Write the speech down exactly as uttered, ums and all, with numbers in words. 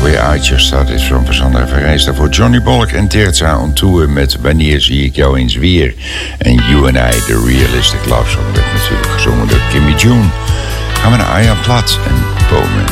Where I Just Started van Sandra Verrijs. Daarvoor Johnny Bullock en Terza on Tour met Wanneer zie ik jou eens weer. En You and I, The Realistic Love Song, werd natuurlijk gezongen door Kimmy June. Gaan we naar Aya Platt en Bowman.